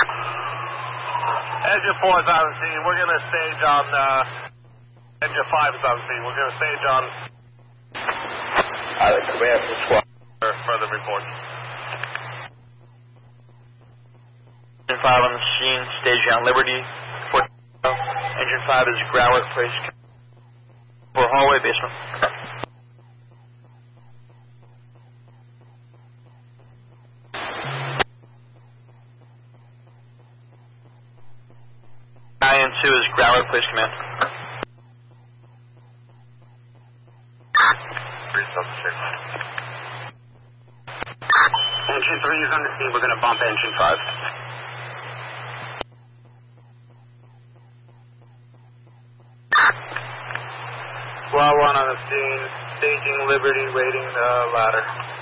Engine 4 is on the scene. We're going to stage on, engine 5 is on the scene. We're going to stage on... Command from squad. For further reports. Engine 5 on the scene, staging on Liberty. Engine 5 is ground work place for hallway basement. IN2 is ground work place command. Engine 3 is on the scene. We're going to bump engine 5. Squad 1 on the scene, staging Liberty, waiting the ladder.